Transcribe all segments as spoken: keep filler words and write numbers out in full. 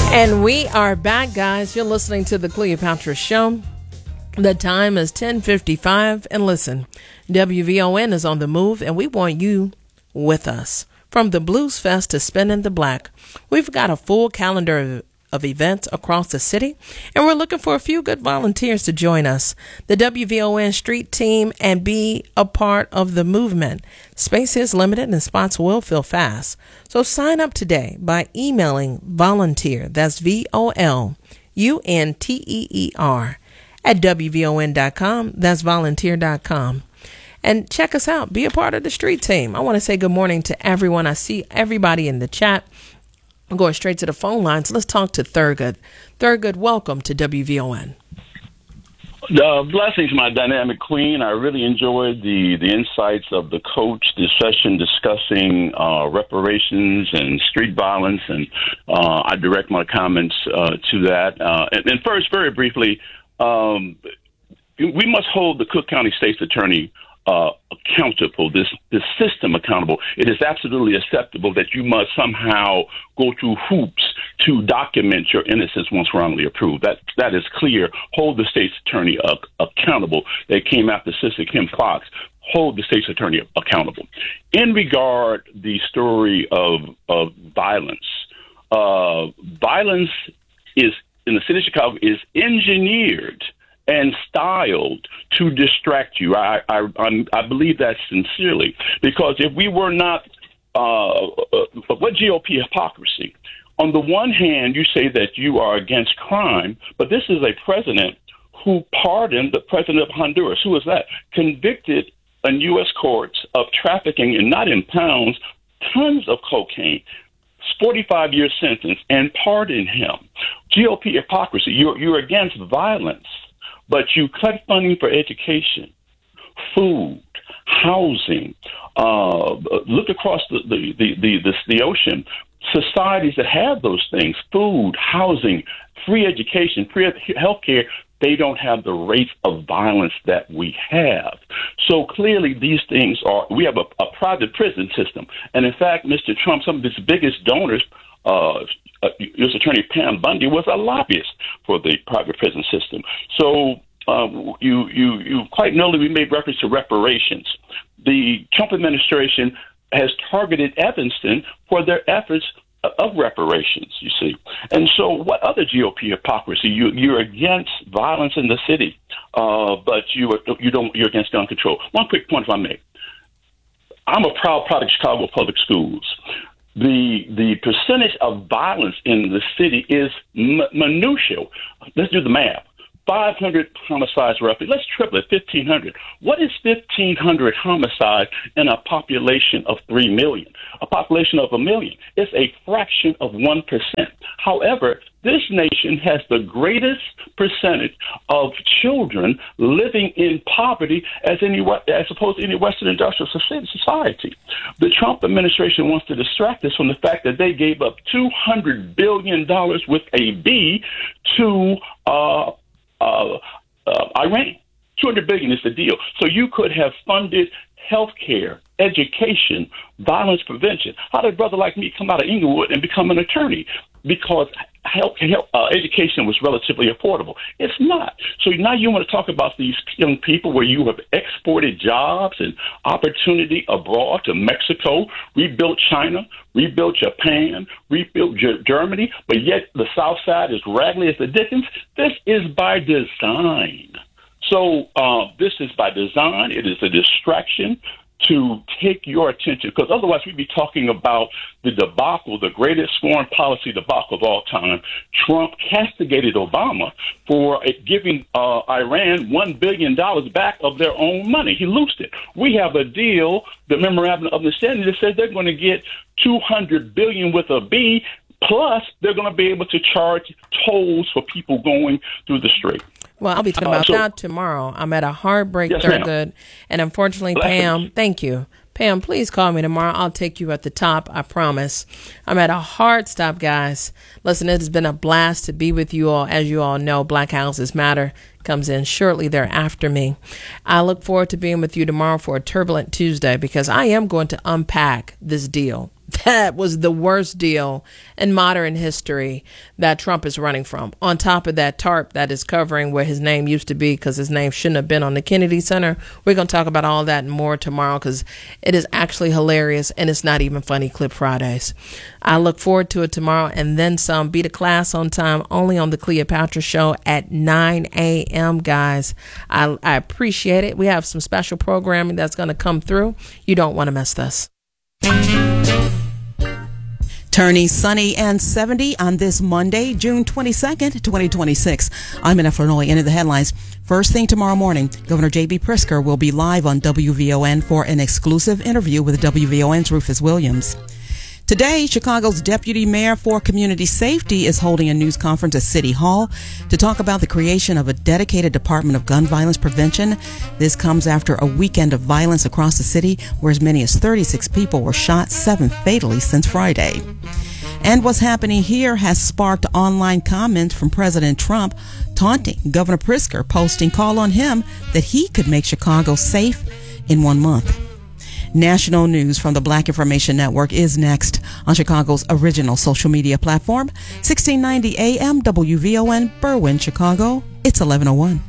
And we are back, guys. You're listening to the Cleopatra Show. The time is ten fifty-five. And listen, W V O N is on the move, and we want you with us. From the Blues Fest to Spinning the Black, we've got a full calendar of of events across the city, and we're looking for a few good volunteers to join us, the W V O N street team, and be a part of the movement. Space is limited and spots will fill fast. So sign up today by emailing volunteer, that's V O L U N T E E R, at W V O N dot com, that's volunteer dot com. And check us out. Be a part of the street team. I want to say good morning to everyone. I see everybody in the chat. I'm going straight to the phone lines. Let's talk to Thurgood. Thurgood, welcome to W V O N. Uh, blessings, my dynamic queen. I really enjoyed the, the insights of the coach, the session discussing uh, reparations and street violence, and uh, I direct my comments uh, to that. Uh, and, and first, very briefly, um, we must hold the Cook County State's Attorney Uh, accountable, this this system accountable. It is absolutely acceptable that you must somehow go through hoops to document your innocence once wrongly approved. That that is clear. Hold the state's attorney uh, accountable. They came after Sister Kim Fox. Hold the state's attorney accountable. In regard the story of of violence, uh, violence is in the city of Chicago is engineered and styled to distract you. I I, I'm, I believe that sincerely, because if we were not, uh, uh, what G O P hypocrisy? On the one hand, you say that you are against crime, but this is a president who pardoned the president of Honduras. Who is that? Convicted in U S courts of trafficking, and not in pounds, tons of cocaine. forty-five year sentence, and pardon him. G O P hypocrisy. You're, you're against violence, but you cut funding for education, food, housing. Uh, look across the the, the, the, the the ocean. Societies that have those things, food, housing, free education, free health care, they don't have the rates of violence that we have. So clearly these things are, we have a, a private prison system. And in fact, Mister Trump, some of his biggest donors, uh, Uh, U S Attorney Pam Bundy was a lobbyist for the private prison system. So uh, you, you, you quite know that we made reference to reparations. The Trump administration has targeted Evanston for their efforts of reparations, you see. And so what other G O P hypocrisy? You, you're against violence in the city, uh, but you, are, you don't, you're against gun control. One quick point if I may. I'm a proud product of Chicago Public Schools. The the percentage of violence in the city is m- minutiae. Let's do the math. five hundred homicides roughly. Let's triple it, fifteen hundred. What is fifteen hundred homicides in a population of three million? A population of a million. It's a fraction of one percent. However, this nation has the greatest percentage of children living in poverty as any as opposed to any Western industrial society. The Trump administration wants to distract us from the fact that they gave up two hundred billion dollars with a B to uh, uh, uh, Iran. two hundred billion dollars is the deal. So you could have funded health care, education, violence prevention. How did a brother like me come out of Inglewood and become an attorney? Because health, health uh, education was relatively affordable. It's not. So now you want to talk about these young people where you have exported jobs and opportunity abroad to Mexico, rebuilt China, rebuilt Japan, rebuilt G- Germany, but yet the South Side is raggedy as the Dickens. This is by design. So uh, this is by design. It is a distraction to take your attention, because otherwise we'd be talking about the debacle, the greatest foreign policy debacle of all time. Trump castigated Obama for giving uh, Iran one billion dollars back of their own money. He loosed it. We have a deal, the memorandum of understanding, that says they're going to get two hundred billion dollars with a B, plus they're going to be able to charge tolls for people going through the strait. Well, I'll be talking about uh, so, that tomorrow. I'm at a heartbreak, yes, Thurgood, and unfortunately, Blessings. Pam, thank you. Pam, please call me tomorrow. I'll take you at the top, I promise. I'm at a hard stop, guys. Listen, it has been a blast to be with you all. As you all know, Black Houses Matter comes in shortly thereafter me. I look forward to being with you tomorrow for a turbulent Tuesday, because I am going to unpack this deal That was the worst deal in modern history that Trump is running from. On top of that tarp that is covering where his name used to be, because his name shouldn't have been on the Kennedy Center. We're going to talk about all that and more tomorrow, because it is actually hilarious and it's not even funny Clip Fridays. I look forward to it tomorrow and then some. Be the class on time, only on the Cleopatra Show at nine a.m., guys. I, I appreciate it. We have some special programming that's going to come through. You don't want to miss this. Turning sunny and seventy on this Monday, June twenty-second, twenty twenty-six. I'm Anna Flournoy. Into the headlines. First thing tomorrow morning, Governor J B. Pritzker will be live on W V O N for an exclusive interview with W V O N's Rufus Williams. Today, Chicago's Deputy Mayor for Community Safety is holding a news conference at City Hall to talk about the creation of a dedicated Department of Gun Violence Prevention. This comes after a weekend of violence across the city where as many as thirty-six people were shot, seven fatally since Friday. And what's happening here has sparked online comments from President Trump taunting Governor Pritzker, posting call on him that he could make Chicago safe in one month. National news from the Black Information Network is next on Chicago's original social media platform, sixteen ninety A M W V O N, Berwyn, Chicago. It's eleven oh one.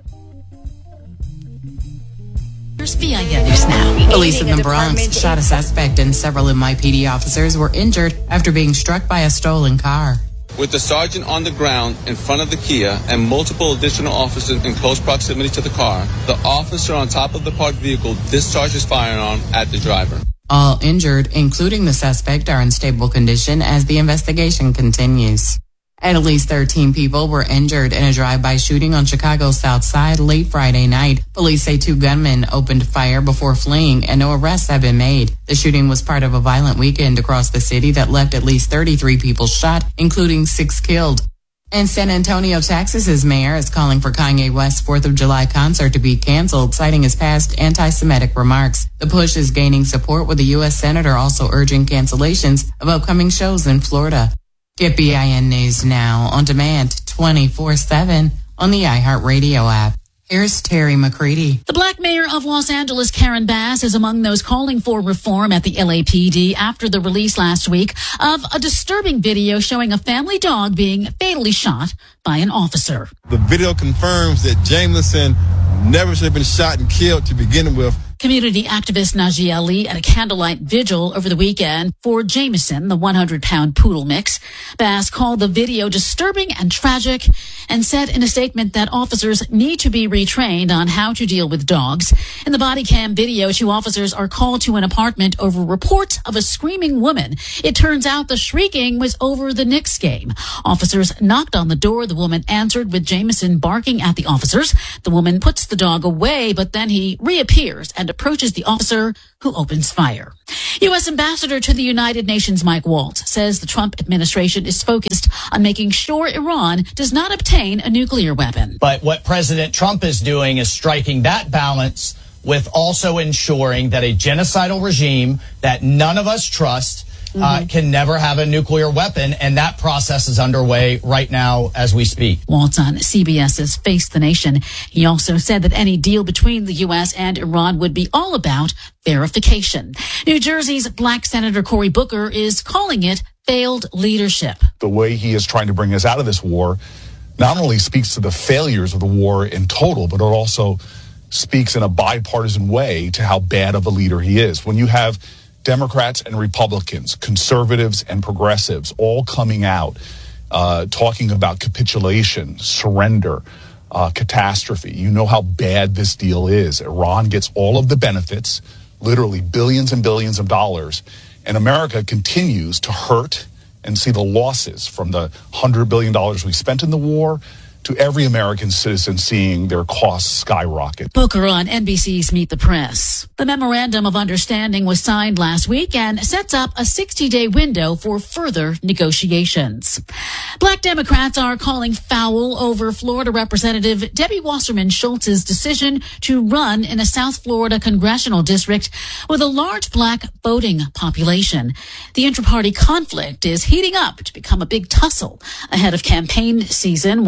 Here's V I N News Now. Police in the Bronx shot a suspect and several M I P D officers were injured after being struck by a stolen car. With the sergeant on the ground in front of the Kia and multiple additional officers in close proximity to the car, the officer on top of the parked vehicle discharged his firearm at the driver. All injured, including the suspect, are in stable condition as the investigation continues. At least thirteen people were injured in a drive-by shooting on Chicago's South Side late Friday night. Police say two gunmen opened fire before fleeing and no arrests have been made. The shooting was part of a violent weekend across the city that left at least thirty-three people shot, including six killed. And San Antonio, Texas's mayor is calling for Kanye West's fourth of July concert to be canceled, citing his past anti-Semitic remarks. The push is gaining support, with the U S senator also urging cancellations of upcoming shows in Florida. Get B I N News Now on demand twenty-four seven on the iHeartRadio app. Here's Terry McCready. The Black mayor of Los Angeles, Karen Bass, is among those calling for reform at the L A P D after the release last week of a disturbing video showing a family dog being fatally shot by an officer. The video confirms that Jameson never should have been shot and killed to begin with. Community activist Najee Ali at a candlelight vigil over the weekend for Jameson, the one hundred pound poodle mix. Bass called the video disturbing and tragic and said in a statement that officers need to be retrained on how to deal with dogs. In the body cam video, two officers are called to an apartment over reports of a screaming woman. It turns out the shrieking was over the Knicks game. Officers knocked on the door. The woman answered with Jameson barking at the officers. The woman puts the dog away, but then he reappears and approaches the officer, who opens fire. U S Ambassador to the United Nations Mike Waltz says the Trump administration is focused on making sure Iran does not obtain a nuclear weapon. But what President Trump is doing is striking that balance with also ensuring that a genocidal regime that none of us trust Uh, mm-hmm. can never have a nuclear weapon, and that process is underway right now as we speak. Waltz on CBS's Face the Nation. He also said that any deal between the U S and Iran would be all about verification. New Jersey's Black Senator Cory Booker is calling it failed leadership. The way he is trying to bring us out of this war not only speaks to the failures of the war in total, but it also speaks in a bipartisan way to how bad of a leader he is. When you have Democrats and Republicans, conservatives and progressives all coming out, uh, talking about capitulation, surrender, uh, catastrophe. You know how bad this deal is. Iran gets all of the benefits, literally billions and billions of dollars, and America continues to hurt and see the losses from the one hundred billion dollars we spent in the war to every American citizen seeing their costs skyrocket. Booker on N B C's Meet the Press. The Memorandum of Understanding was signed last week and sets up a sixty-day window for further negotiations. Black Democrats are calling foul over Florida Representative Debbie Wasserman Schultz's decision to run in a South Florida congressional district with a large black voting population. The intra-party conflict is heating up to become a big tussle ahead of campaign season. Wasserman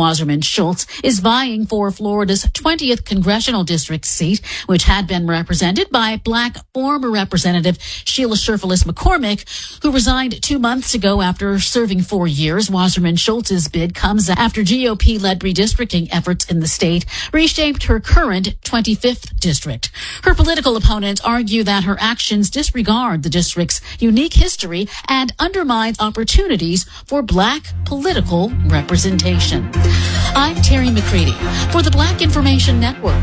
Schultz is vying for Florida's twentieth congressional district seat, which had been represented by black former Representative Sheila Sherfilis McCormick, who resigned two months ago after serving four years. Wasserman Schultz's bid comes after G O P-led redistricting efforts in the state reshaped her current twenty-fifth district. Her political opponents argue that her actions disregard the district's unique history and undermine opportunities for black political representation. I'm Terry McCready for the Black Information Network.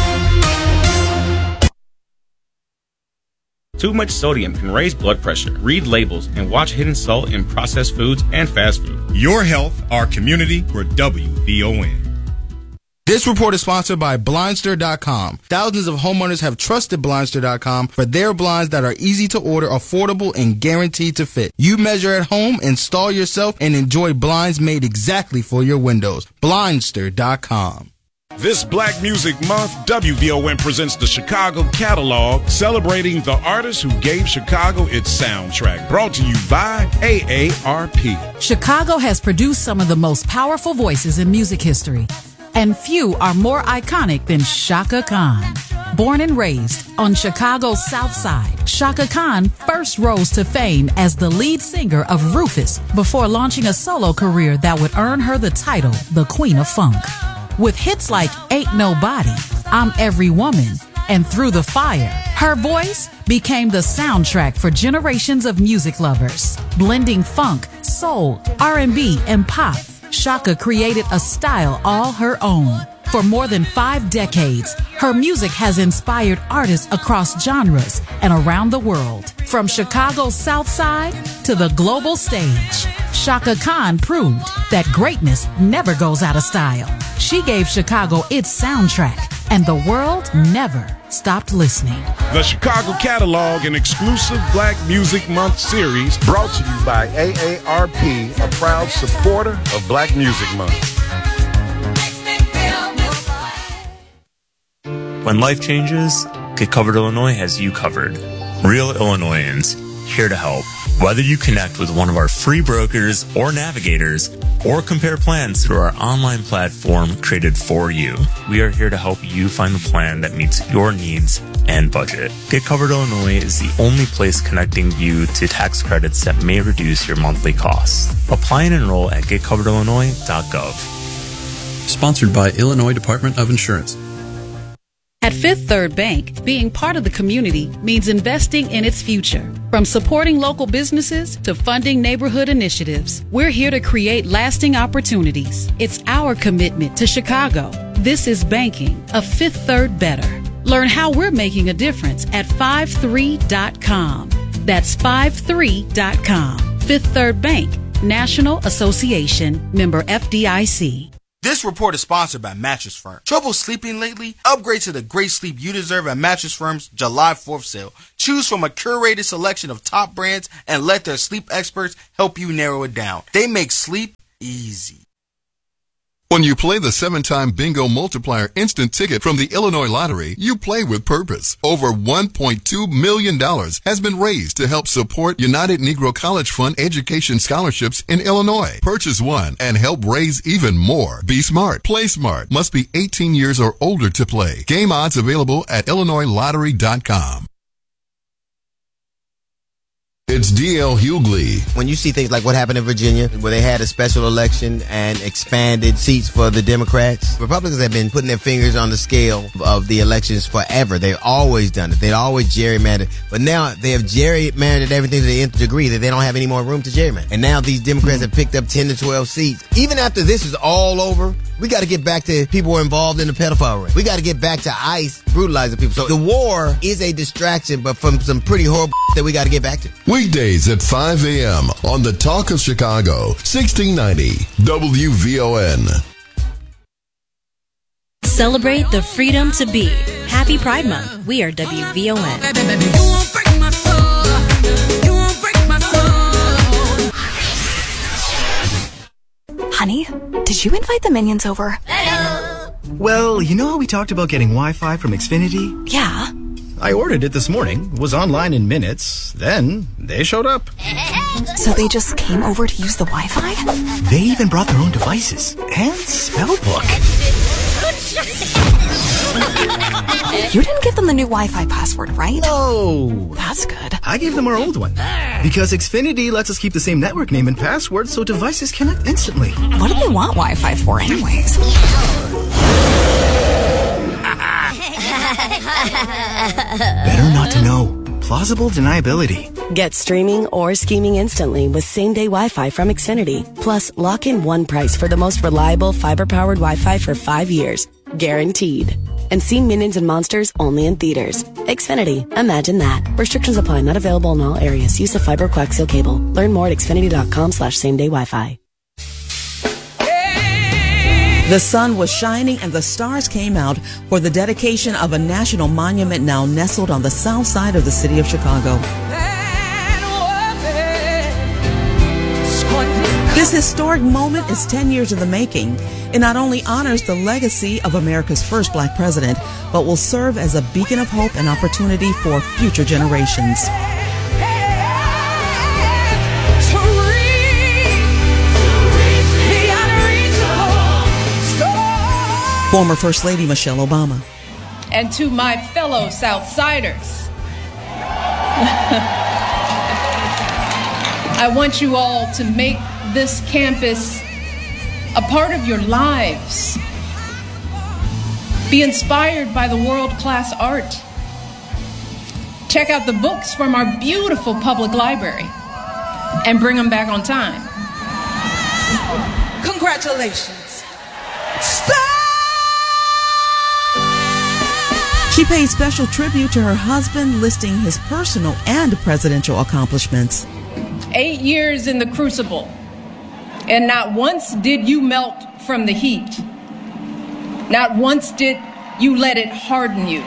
Too much sodium can raise blood pressure. Read labels and watch hidden salt in processed foods and fast food. Your health, our community, for W V O N. This report is sponsored by Blindster dot com. Thousands of homeowners have trusted Blindster dot com for their blinds that are easy to order, affordable, and guaranteed to fit. You measure at home, install yourself, and enjoy blinds made exactly for your windows. Blindster dot com. This Black Music Month, W V O N presents the Chicago Catalog, celebrating the artists who gave Chicago its soundtrack. Brought to you by A A R P. Chicago has produced some of the most powerful voices in music history, and few are more iconic than Chaka Khan. Born and raised on Chicago's South Side, Chaka Khan first rose to fame as the lead singer of Rufus before launching a solo career that would earn her the title, the Queen of Funk. With hits like Ain't Nobody, I'm Every Woman, and Through the Fire, her voice became the soundtrack for generations of music lovers. Blending funk, soul, R and B, and pop, Chaka created a style all her own. For more than five decades, her music has inspired artists across genres and around the world. From Chicago's South Side to the global stage, Chaka Khan proved that greatness never goes out of style. She gave Chicago its soundtrack, and the world never stopped listening. The Chicago Catalog, an exclusive Black Music Month series, brought to you by A A R P, a proud supporter of Black Music Month. When life changes, Get Covered Illinois has you covered. Real Illinoisans, here to help. Whether you connect with one of our free brokers or navigators, or compare plans through our online platform created for you, we are here to help you find the plan that meets your needs and budget. Get Covered Illinois is the only place connecting you to tax credits that may reduce your monthly costs. Apply and enroll at get covered illinois dot gov. Sponsored by Illinois Department of Insurance. At Fifth Third Bank, being part of the community means investing in its future. From supporting local businesses to funding neighborhood initiatives, we're here to create lasting opportunities. It's our commitment to Chicago. This is banking, a Fifth Third better. Learn how we're making a difference at five three dot com. That's five three dot com. Fifth Third Bank, National Association, member F D I C. This report is sponsored by Mattress Firm. Trouble sleeping lately? Upgrade to the great sleep you deserve at Mattress Firm's July fourth sale. Choose from a curated selection of top brands and let their sleep experts help you narrow it down. They make sleep easy. When you play the seven-time Bingo Multiplier instant ticket from the Illinois Lottery, you play with purpose. Over one point two million dollars has been raised to help support United Negro College Fund education scholarships in Illinois. Purchase one and help raise even more. Be smart. Play smart. Must be eighteen years or older to play. Game odds available at illinois lottery dot com. It's D L Hughley. When you see things like what happened in Virginia, where they had a special election and expanded seats for the Democrats, Republicans have been putting their fingers on the scale of the elections forever. They've always done it. They've always gerrymandered. But now they have gerrymandered everything to the nth degree that they don't have any more room to gerrymander. And now these Democrats have picked up ten to twelve seats. Even after this is all over, we got to get back to people who are involved in the pedophile ring. We got to get back to ICE brutalizing people. So the war is a distraction, but from some pretty horrible that we got to get back to. Weekdays at five a.m. on the Talk of Chicago, sixteen ninety W V O N. Celebrate the freedom to be. Happy Pride Month. We are W V O N. Honey, did you invite the minions over? Hello. Well, you know how we talked about getting Wi-Fi from Xfinity? Yeah. I ordered it this morning, was online in minutes, then they showed up. So they just came over to use the Wi-Fi? They even brought their own devices and spell book. You didn't give them the new Wi-Fi password, right? No. That's good. I gave them our old one. Because Xfinity lets us keep the same network name and password so devices connect instantly. What do they want Wi-Fi for anyways? Better not to know. Plausible deniability. Get streaming or scheming instantly with same-day Wi-Fi from Xfinity. Plus, lock in one price for the most reliable fiber-powered Wi-Fi for five years. Guaranteed. And see Minions and Monsters only in theaters. Xfinity. Imagine that. Restrictions apply. Not available in all areas. Use of fiber coaxial cable. Learn more at xfinity.com slash same-day Wi-Fi. The sun was shining and the stars came out for the dedication of a national monument now nestled on the south side of the city of Chicago. This historic moment is ten years in the making. It not only honors the legacy of America's first black president, but will serve as a beacon of hope and opportunity for future generations. Former First Lady Michelle Obama. And to my fellow Southsiders, I want you all to make this campus a part of your lives. Be inspired by the world-class art. Check out the books from our beautiful public library and bring them back on time. Congratulations. Stop! She paid special tribute to her husband, listing his personal and presidential accomplishments. Eight years in the crucible, and not once did you melt from the heat. Not once did you let it harden you.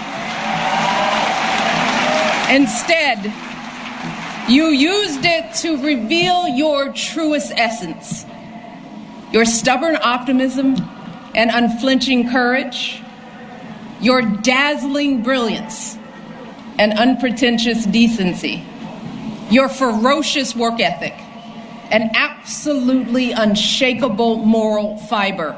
Instead, you used it to reveal your truest essence, your stubborn optimism and unflinching courage, your dazzling brilliance and unpretentious decency, your ferocious work ethic, and absolutely unshakable moral fiber.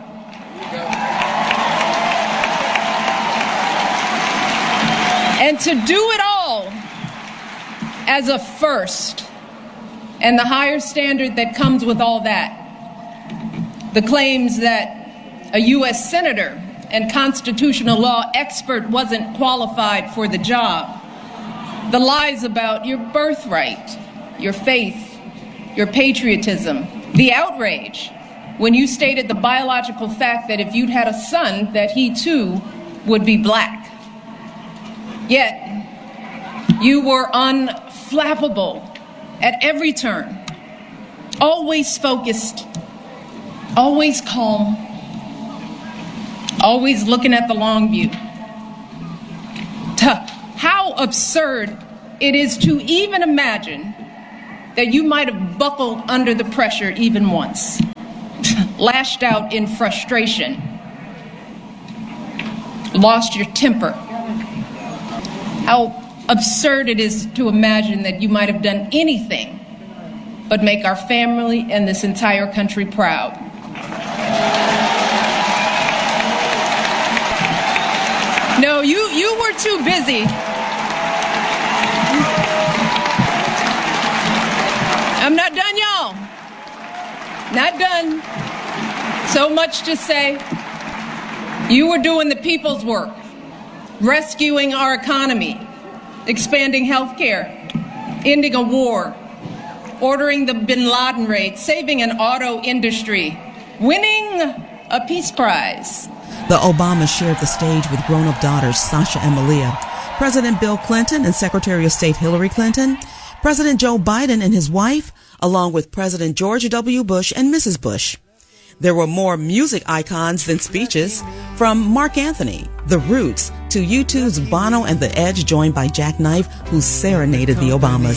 And to do it all as a first, and the higher standard that comes with all that, the claims that a U S senator and constitutional law expert wasn't qualified for the job, the lies about your birthright, your faith, your patriotism, the outrage when you stated the biological fact that if you'd had a son, that he too would be black. Yet, you were unflappable at every turn, always focused, always calm, always looking at the long view. How absurd it is to even imagine that you might have buckled under the pressure even once, lashed out in frustration, lost your temper. How absurd it is to imagine that you might have done anything but make our family and this entire country proud. No, you, you were too busy. I'm not done, y'all. Not done. So much to say. You were doing the people's work, rescuing our economy, expanding health care, ending a war, ordering the bin Laden raid, saving an auto industry, winning a peace prize. The Obamas shared the stage with grown-up daughters Sasha and Malia, President Bill Clinton and Secretary of State Hillary Clinton, President Joe Biden and his wife, along with President George W. Bush and Missus Bush. There were more music icons than speeches, from Mark Anthony, The Roots, to U two's Bono and The Edge, joined by Jack Knife, who serenaded the Obamas.